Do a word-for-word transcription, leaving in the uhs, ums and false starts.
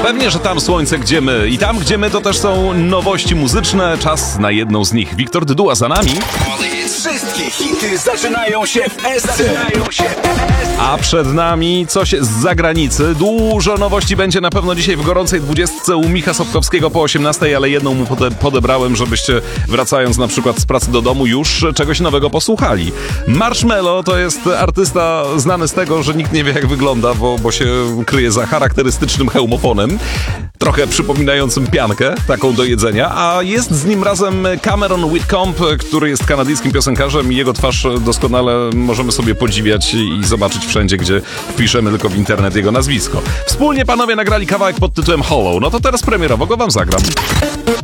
Pewnie, że tam słońce, gdzie my. I tam, gdzie my, to też są nowości muzyczne. Czas na jedną z nich. Wiktor Dyduła za nami. Wszystkie hity zaczynają się w S C. A przed nami coś z zagranicy. Dużo nowości będzie na pewno dzisiaj w gorącej dwudziestce u Micha Sobkowskiego po osiemnastej, ale jedną mu pode- podebrałem, żebyście wracając na przykład z pracy do domu już czegoś nowego posłuchali. Marshmello to jest artysta znany z tego, że nikt nie wie jak wygląda, bo, bo się kryje za charakterystycznym hełmofonem, trochę przypominającym piankę, taką do jedzenia, a jest z nim razem Cameron Whitcomb, który jest kanadyjskim piosenkarzem i jego twarz doskonale możemy sobie podziwiać i zobaczyć wszędzie, gdzie wpiszemy tylko w internet jego nazwisko. Wspólnie panowie nagrali kawałek pod tytułem Hollow. No to teraz premierowo go wam zagram.